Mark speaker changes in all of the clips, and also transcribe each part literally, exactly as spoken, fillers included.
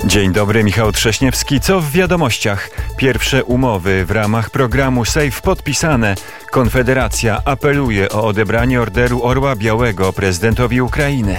Speaker 1: Dzień dobry, Michał Trześniewski. Co w wiadomościach? Pierwsze umowy w ramach programu SAFE podpisane. Konfederacja apeluje o odebranie Orderu Orła Białego prezydentowi Ukrainy.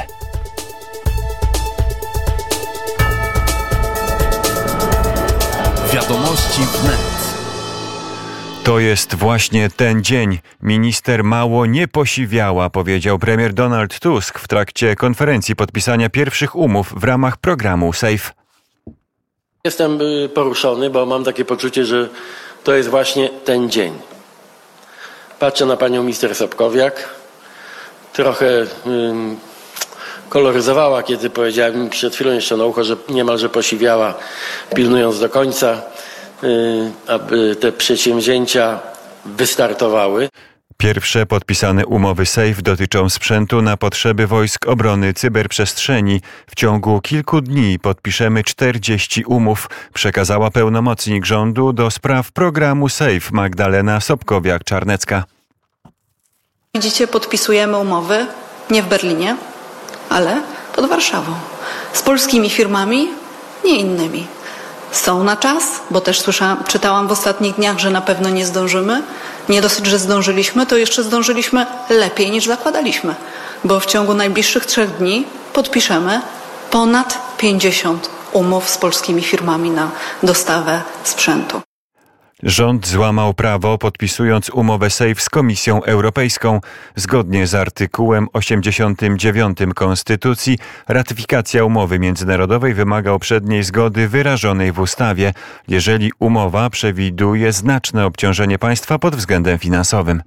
Speaker 2: Wiadomości wnet.
Speaker 1: To jest właśnie ten dzień. Minister mało nie posiwiała, powiedział premier Donald Tusk w trakcie konferencji podpisania pierwszych umów w ramach programu SAFE.
Speaker 3: Jestem poruszony, bo mam takie poczucie, że to jest właśnie ten dzień. Patrzę na panią minister Sobkowiak. Trochę ym, koloryzowała, kiedy powiedziałem mi przed chwilą jeszcze na ucho, że niemalże posiwiała, pilnując do końca, yy, aby te przedsięwzięcia wystartowały.
Speaker 1: Pierwsze podpisane umowy SAFE dotyczą sprzętu na potrzeby wojsk obrony cyberprzestrzeni. W ciągu kilku dni podpiszemy czterdzieści umów, przekazała pełnomocnik rządu do spraw programu SAFE Magdalena Sobkowiak-Czarnecka.
Speaker 4: Widzicie, podpisujemy umowy nie w Berlinie, ale pod Warszawą. Z polskimi firmami, nie innymi. Są na czas, bo też słyszałam, czytałam w ostatnich dniach, że na pewno nie zdążymy. Nie dosyć, że zdążyliśmy, to jeszcze zdążyliśmy lepiej niż zakładaliśmy, bo w ciągu najbliższych trzech dni podpiszemy ponad pięćdziesiąt umów z polskimi firmami na dostawę sprzętu.
Speaker 1: Rząd złamał prawo, podpisując umowę SAFE z Komisją Europejską. Zgodnie z artykułem osiemdziesiątym dziewiątym Konstytucji ratyfikacja umowy międzynarodowej wymaga uprzedniej zgody wyrażonej w ustawie, jeżeli umowa przewiduje znaczne obciążenie państwa pod względem finansowym.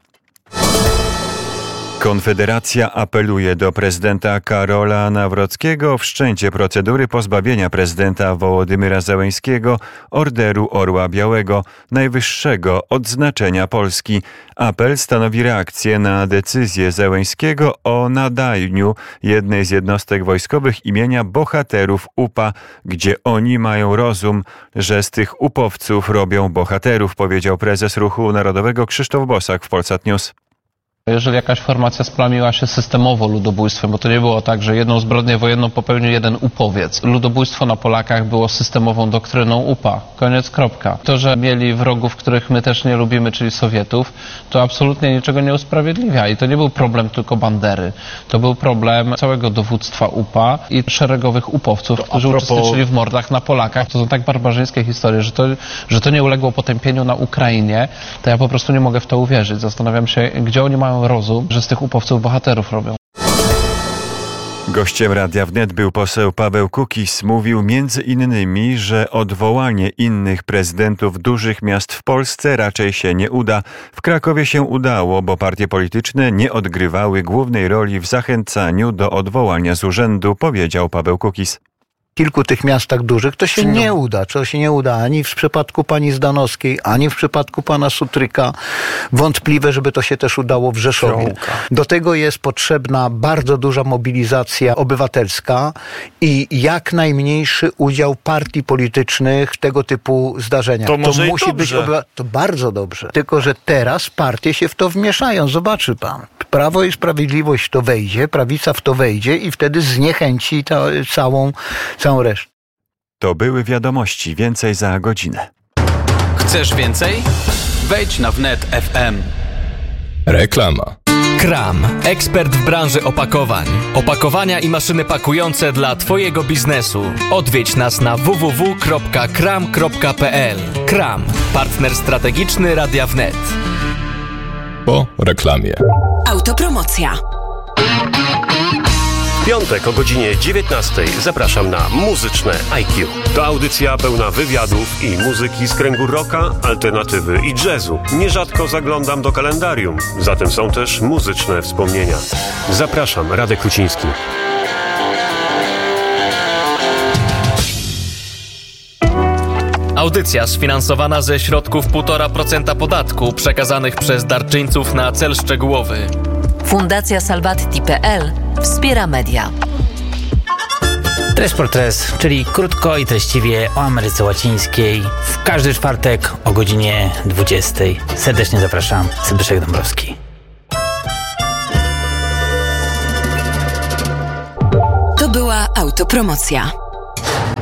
Speaker 1: Konfederacja apeluje do prezydenta Karola Nawrockiego o wszczęcie procedury pozbawienia prezydenta Wołodymyra Zełenskiego Orderu Orła Białego, najwyższego odznaczenia Polski. Apel stanowi reakcję na decyzję Zełenskiego o nadaniu jednej z jednostek wojskowych imienia bohaterów U P A, gdzie oni mają rozum, że z tych upowców robią bohaterów, powiedział prezes Ruchu Narodowego Krzysztof Bosak w Polsat News.
Speaker 5: Jeżeli jakaś formacja splamiła się systemowo ludobójstwem, bo to nie było tak, że jedną zbrodnię wojenną popełnił jeden upowiec. Ludobójstwo na Polakach było systemową doktryną U P A. Koniec, kropka. To, że mieli wrogów, których my też nie lubimy, czyli Sowietów, to absolutnie niczego nie usprawiedliwia. I to nie był problem tylko Bandery. To był problem całego dowództwa U P A i szeregowych upowców, którzy propos... uczestniczyli w mordach na Polakach. To są tak barbarzyńskie historie, że to, że to nie uległo potępieniu na Ukrainie, to ja po prostu nie mogę w to uwierzyć. Zastanawiam się, gdzie oni mają rozum, że z tych upowców bohaterów robią.
Speaker 1: Gościem Radia Wnet był poseł Paweł Kukiz. Mówił między innymi, że odwołanie innych prezydentów dużych miast w Polsce raczej się nie uda. W Krakowie się udało, bo partie polityczne nie odgrywały głównej roli w zachęcaniu do odwołania z urzędu, powiedział Paweł Kukiz.
Speaker 6: W kilku tych miastach dużych to się nie uda. To się nie uda ani w przypadku pani Zdanowskiej, ani w przypadku pana Sutryka. Wątpliwe, żeby to się też udało w Rzeszowie. Do tego jest potrzebna bardzo duża mobilizacja obywatelska i jak najmniejszy udział partii politycznych w tego typu zdarzeniach.
Speaker 7: To, może
Speaker 6: to musi być obywa- To bardzo dobrze. Tylko że teraz partie się w to wmieszają. Zobaczy pan. Prawo i Sprawiedliwość w to wejdzie, prawica w to wejdzie i wtedy zniechęci ta, całą całą resztę.
Speaker 1: To były wiadomości. Więcej za godzinę.
Speaker 2: Chcesz więcej? Wejdź na wnet kropka f m.
Speaker 8: Reklama.
Speaker 9: Kram. Ekspert w branży opakowań. Opakowania i maszyny pakujące dla Twojego biznesu. Odwiedź nas na w w w kropka kram kropka p l. Kram. Partner strategiczny Radia Wnet.
Speaker 8: Po reklamie.
Speaker 10: Autopromocja.
Speaker 11: W piątek o godzinie dziewiętnastej zapraszam na Muzyczne I Q. To audycja pełna wywiadów i muzyki z kręgu rocka, alternatywy i jazzu. Nierzadko zaglądam do kalendarium, zatem są też muzyczne wspomnienia. Zapraszam, Radek Kruciński.
Speaker 9: Audycja sfinansowana ze środków półtora procent podatku przekazanych przez darczyńców na cel szczegółowy.
Speaker 10: Fundacja Salvati kropka p l wspiera media.
Speaker 12: Tres por Tres, czyli krótko i treściwie o Ameryce Łacińskiej. W każdy czwartek o godzinie dwudziestej. Serdecznie zapraszam. Zbyszek Dąbrowski.
Speaker 10: To była autopromocja.